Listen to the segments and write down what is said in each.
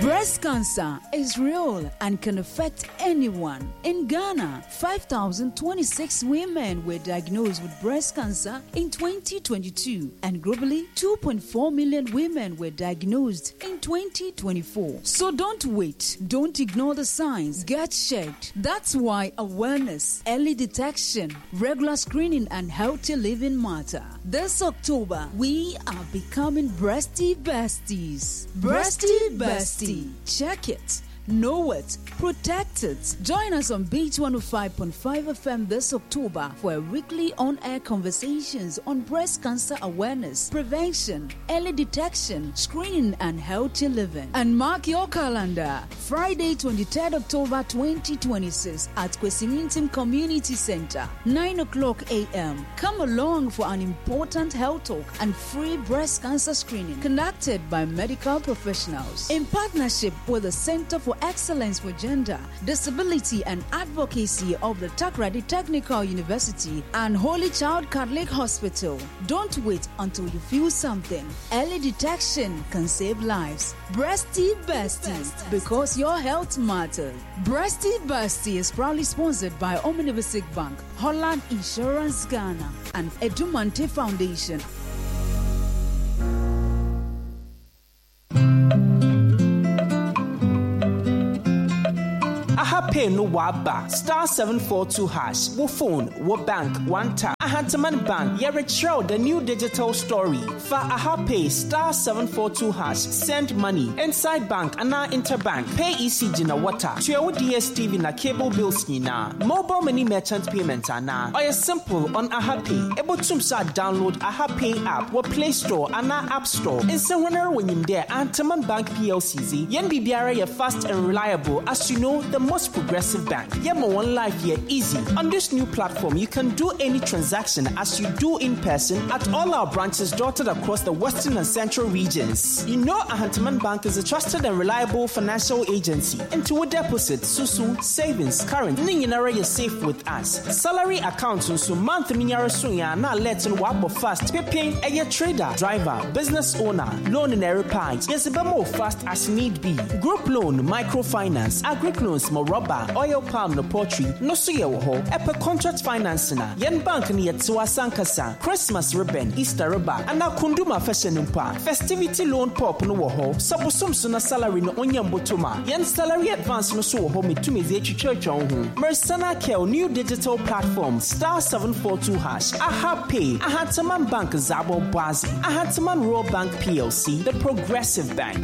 Breast cancer is real and can affect anyone. In Ghana, 5,026 women were diagnosed with breast cancer in 2022, and globally, 2.4 million women were diagnosed in 2024. So don't wait. Don't ignore the signs. Get checked. That's why awareness, early detection, regular screening, and healthy living matter. This October, we are becoming Breasty Besties. Breasty Bestie. Check it. Know it, protect it. Join us on Beach 105.5 FM this October for a weekly on-air conversations on breast cancer awareness, prevention, early detection, screening, and healthy living. And mark your calendar. Friday, 23rd October 2026 at Kwesinintim Community Center, 9 o'clock a.m. Come along for an important health talk and free breast cancer screening conducted by medical professionals in partnership with the Center for Excellence for Gender, Disability and Advocacy of the Takoradi Technical University and Holy Child Catholic Hospital. Don't wait until you feel something. Early detection can save lives. Breasty Besties, because your health matters. Breasty Bestie is proudly sponsored by Omnibus Bank, Holland Insurance Ghana, and Edumante Foundation. Pay no waba star 742 hash wo phone wo bank one tap Ahantaman Bank yɛrekyerɛw the new digital story fa pay star 742 hash send money inside bank ana interbank pay ECG na water tuawo DSTV na cable bills nyina mobile money merchant payment ana or simple on pay ebotum sa download pay app wo Play Store ana App Store insenwonere wonyim there Ahantaman Bank PLC yen bibiara ye fast and reliable as you know the most progressive bank. Yema one life here easy. On this new platform, you can do any transaction as you do in person at all our branches dotted across the western and central regions. You know Ahantaman Bank is a trusted and reliable financial agency. Into a deposit, susu, savings, current, ninginara is safe with us. Salary accounts susu, month minyara sunya na letting wabo fast. Paying a trader, driver, business owner, loan in every pint. Yes, a more fast as need be. Group loan, microfinance, agric loans, more rubber, oil palm no poultry, no suya ho, epe contract financing, yen bank ni yetsuwa sankasa, Christmas ribbon, Easter rubber, and now kunduma fashion umpa, festivity loan pop no woho, saposum suna salary no onyam botoma, yen salary advance no so ho me to me the church on home. Mersana Kel new digital platform, star 742 hash, pay, Ahantaman Bank Zabo Bazi, Ahantaman Rural Bank PLC, the progressive bank.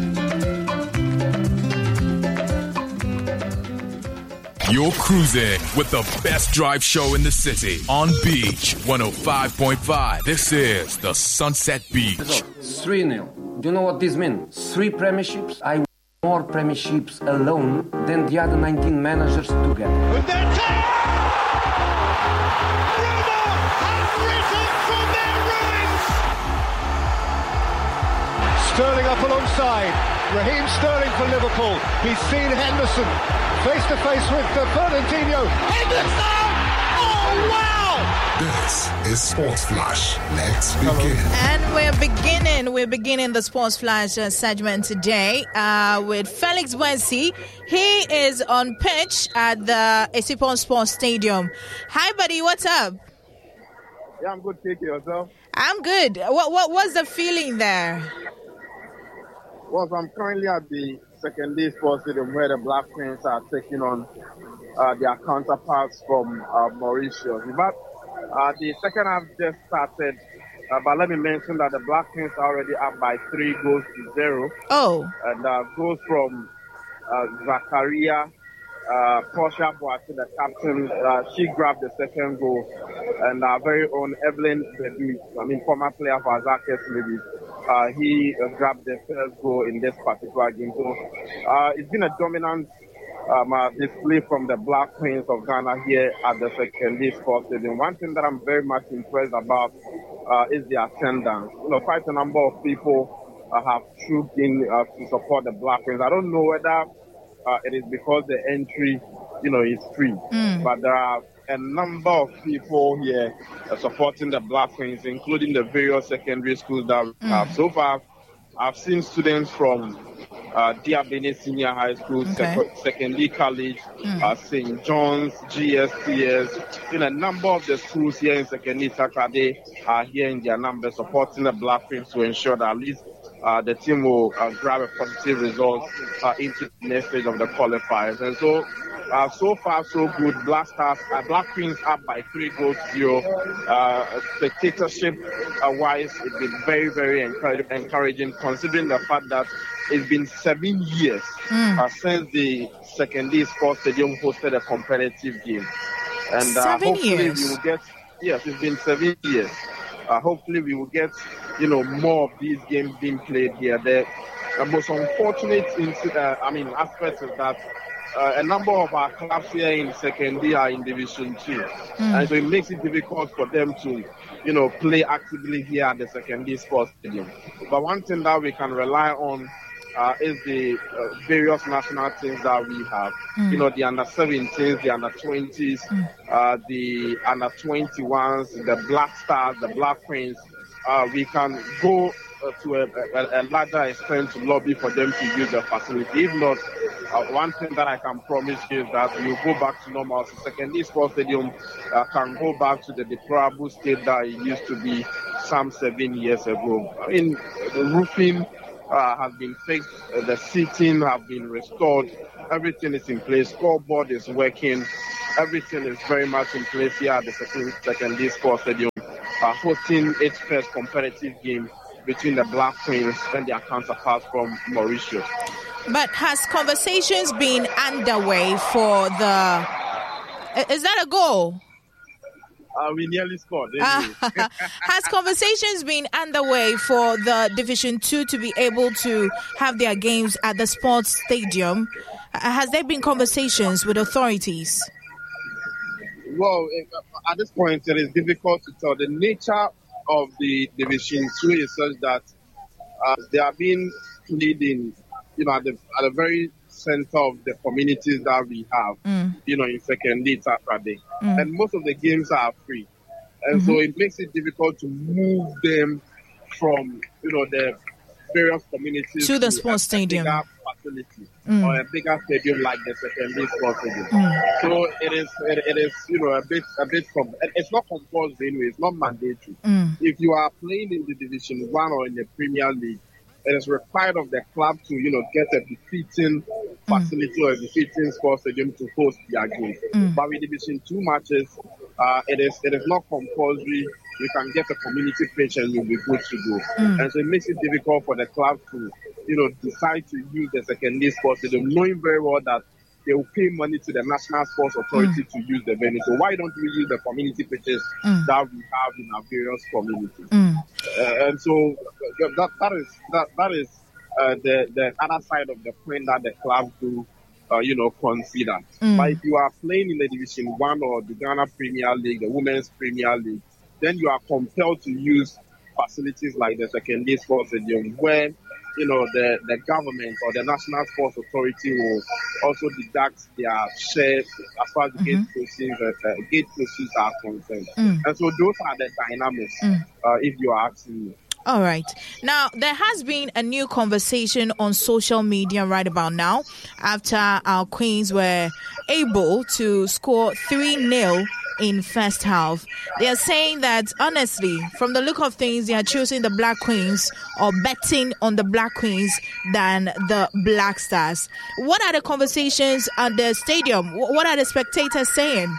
You're cruising with the best drive show in the city on Beach 105.5. This is the Sunset Beach. 3-0. Do you know what this means? 3 premierships. I won more premierships alone than the other 19 managers together. With their time! Roma have risen from their ruins! Sterling up alongside. Raheem Sterling for Liverpool. He's seen Henderson face to face with Fernandinho. Henderson! Oh, wow! This is Sports Flash. Let's begin. And we're beginning the Sports Flash segment today with Felix Wensi. He is on pitch at the Esipon Sports Stadium. Hi, buddy. What's up? Yeah, I'm good. Take care of yourself. I'm good. What's the feeling there? Well, I'm currently at the second-day sports stadium where the Black Queens are taking on their counterparts from Mauritius. In fact, the second half just started, but let me mention that the Black Queens are already up by 3-0. Oh. And goals from Zakaria, Portia Boateng, the captain, she grabbed the second goal. And our very own Evelyn Bedu, former player for Azakes Ladies, he grabbed the first goal in this particular game. So it's been a dominant display from the Black Queens of Ghana here at the second-day sports stadium. One thing that I'm very much impressed about is the attendance. Quite a number of people have trooped in to support the Black Queens. I don't know whether it is because the entry, is free, but there are a number of people here supporting the Black Queens, including the various secondary schools that we have. So far, I've seen students from Diabene Senior High School, Secondary College, St. John's, GSTS, a number of the schools here in Secondary Takrade are here in their numbers supporting the Black Queens to ensure that at least the team will grab a positive result into the next stage of the qualifiers. And so, so far so good. Black Queens up by 3-0. Spectatorship wise, it's been very, very encouraging, considering the fact that it's been 7 years since the Secondary Sports Stadium hosted a competitive game. And 7 years. We will get, yes, it's been 7 years. Hopefully we will get, more of these games being played here. The most unfortunate aspect is that a number of our clubs here in Secondary are in Division 2. And so it makes it difficult for them to, play actively here at the Secondary Sports Stadium. But one thing that we can rely on is the various national teams that we have. The under-17s, the under-20s, the under-21s, the Black Stars, the Black Queens. We can go to a larger extent to lobby for them to use the facility. If not, one thing that I can promise you is that we will go back to normal. So Secondary Sports Stadium can go back to the deplorable state that it used to be some 7 years ago. The roofing has been fixed, the seating have been restored, everything is in place, scoreboard is working, everything is very much in place here at the Secondary Sports Stadium, hosting its first competitive game between the Black Queens and their counterparts from Mauritius. But has conversations been underway for the... Is that a goal? We nearly scored. Has conversations been underway for the Division 2 to be able to have their games at the sports stadium? Has there been conversations with authorities? Well, at this point, it is difficult to tell. The nature of the Division 2 is such that they are being played in, at the very center of the communities that we have, in Secondary Takrade. And most of the games are free. And so it makes it difficult to move them from, the various communities to the sports stadium. Bigger facility or a bigger stadium like the Secondary Sports Stadium. So it is, a bit it's not compulsory anyway, it's not mandatory. If you are playing in the Division 1 or in the Premier League, it is required of the club to, get a befitting facility or a befitting sports stadium to host their games. But with Division 2 matches, it is not compulsory. You can get a community pitch and you'll be good to go. And so it makes it difficult for the club to, decide to use the Secondary Sports Stadium, knowing very well that they will pay money to the National Sports Authority to use the venue. So why don't we use the community pitches that we have in our various communities? And so that is the other side of the point that the club do, consider. But if you are playing in the Division 1 or the Ghana Premier League, the Women's Premier League, then you are compelled to use facilities like the Secondary Sports Stadium, where the government or the National Sports Authority will also deduct their share as far as the gate proceeds are concerned. And so those are the dynamics, if you are asking me. All right. Now, there has been a new conversation on social media right about now after our Queens were able to score 3-0 in first half. They are saying that, honestly, from the look of things, they are choosing the Black Queens or betting on the Black Queens than the Black Stars. What are the conversations at the stadium? What are the spectators saying?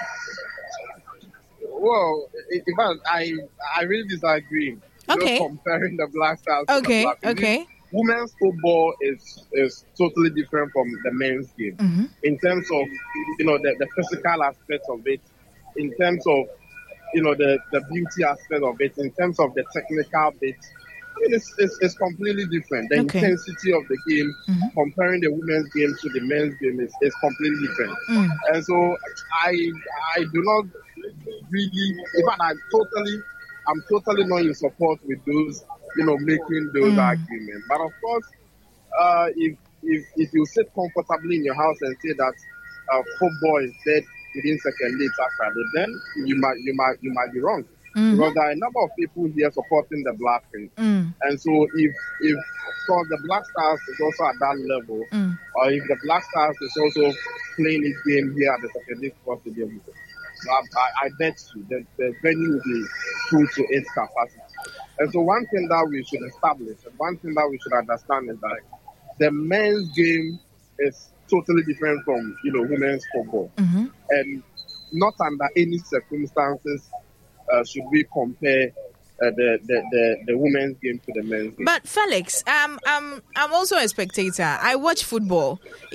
Well, in fact, I really disagree. Okay. Comparing the Black Stars to the Black Queens. Okay. Women's football is totally different from the men's game in terms of the physical aspect of it, in terms of the beauty aspect of it, in terms of the technical bit. It's completely different. The intensity of the game, comparing the women's game to the men's game is completely different. And so I do not really, in fact, I'm totally not in support with those, making those arguments. But of course, if you sit comfortably in your house and say that football is dead within Secondary Takrade, then you might be wrong. because there are a number of people here supporting the Black Queens. And so if because the Black Stars is also at that level, or if the Black Stars is also playing this game here at the Secondary Sports Stadium, I bet you that the venue will be full to its capacity. And so one thing that we should establish, and one thing that we should understand is that the men's game is totally different from, women's football. And not under any circumstances should we compare the women's game to the men's game. But Felix, I'm also a spectator. I watch football.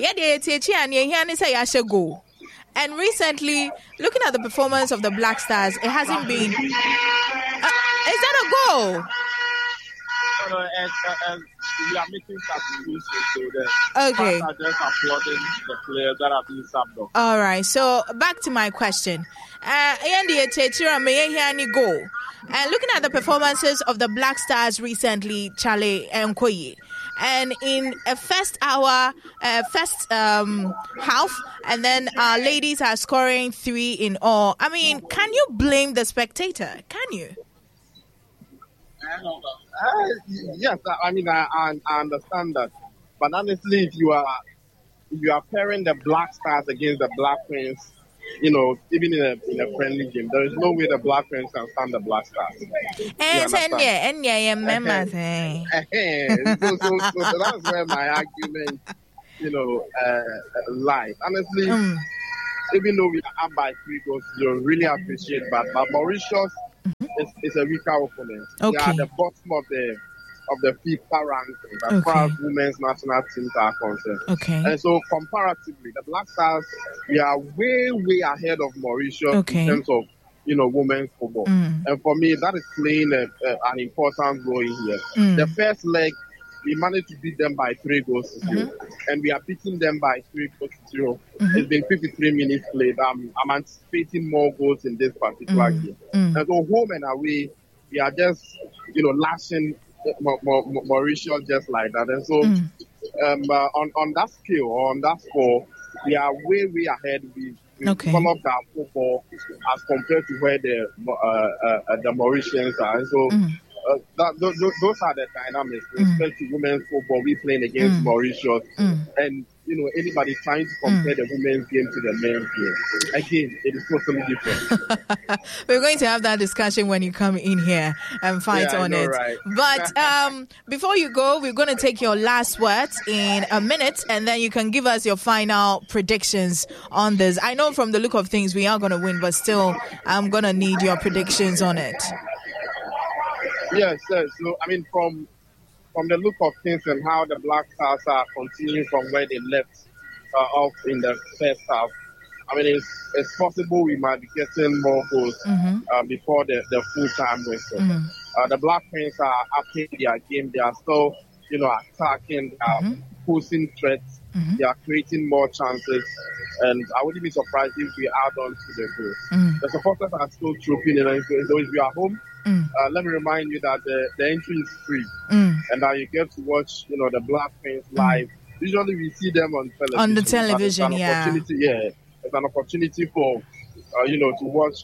And recently, looking at the performance of the Black Stars, it hasn't been. Is that a goal? And we are making substitutions, so the okay. fans are just applauding the players that are being subbed off. All right, so back to my question. Goal. And looking at the performances of the Black Stars recently, Charlie and Koyi, and in a first half, and then our ladies are scoring 3 in all. I mean, can you blame the spectator? Can you? Yes, I mean, I understand that. But honestly, if you are pairing the Black Stars against the Black Queens, even in a friendly game, there is no way the Black Queens can stand the Black Stars. So that's where my argument, lies. Honestly, even though we are up by 3 goals, you really appreciate that. But Mauritius is a weaker opponent. Okay. They are the bottom of the FIFA rankings as far as women's national teams are concerned. Okay. And so comparatively, the Black Stars, we are way, way ahead of Mauritius in terms of, women's football. And for me, that is playing an important role in here. The first leg, we managed to beat them by 3 goals to 0. And we are beating them by 3 goals to 0. It's been 53 minutes played. I'm anticipating more goals in this particular game. And so home and away, we are just, lashing Mauritius just like that. And so on that scale, or on that score, we are way, way ahead with some of that football as compared to where the Mauritians are. And so those are the dynamics. Especially women's football, we playing against Mauritius. And anybody trying to compare the women's game to the men's game, again, it is totally different. We're going to have that discussion when you come in here and fight on it. Right. But before you go, we're going to take your last words in a minute, and then you can give us your final predictions on this. I know from the look of things we are going to win, but still, I'm going to need your predictions on it. Yes, sir. So, I mean, from the look of things and how the Black Stars are continuing from where they left off in the first half, I mean, it's possible we might be getting more goals before the full-time whistle. The Black Queens are upping their game. They are still, attacking, they are posing threats. They are creating more chances. And I wouldn't be surprised if we add on to the goals. The supporters are still trooping in. So if you are home, let me remind you that the entry is free, and that you get to watch, the Black Queens live. Usually we see them on television. On the television, It's an opportunity for you to watch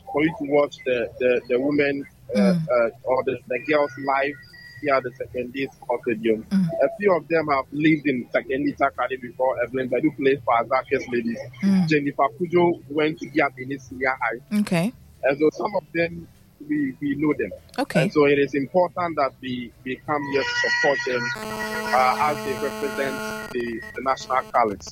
the women or the girls live here at the Secondary Sports Stadium. A few of them have lived in Secondary Takade before. Evelyn Badu plays for Azakes Ladies. Jennifer Kujo went to Giabini Senior High. Okay. And so some of them, we know them. Okay. And so it is important that we come here to support them as they represent the national colors.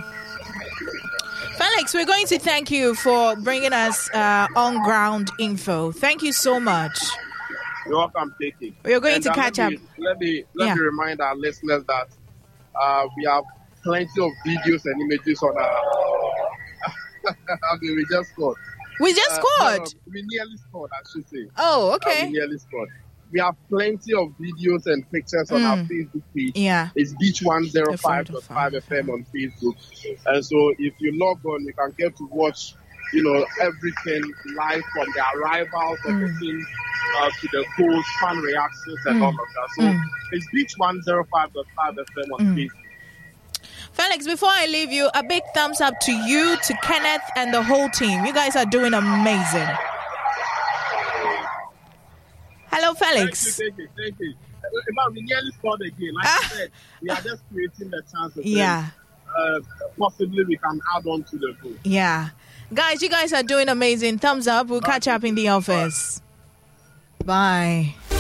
Felix, we're going to thank you for bringing us on-ground info. Thank you so much. You're welcome, Katie. We're going to catch up. Let me remind our listeners that we have plenty of videos and images on our... Okay, we just scored. We just scored? No, we nearly scored, I should say. Oh, okay. We nearly scored. We have plenty of videos and pictures on our Facebook page. Yeah. It's Beach105.5 FM on Facebook. And so if you log on, you can get to watch, everything live from the arrivals of the team to the goals, fan reactions, and all of that. So it's Beach105.5 FM on Facebook. Felix, before I leave you, a big thumbs up to you, to Kenneth, and the whole team. You guys are doing amazing. Hello, Felix. Thank you. We nearly scored again. Like I said, we are just creating the chances. Yeah. Possibly we can add on to the goal. Yeah. Guys, you guys are doing amazing. Thumbs up. We'll catch up in the office. Bye.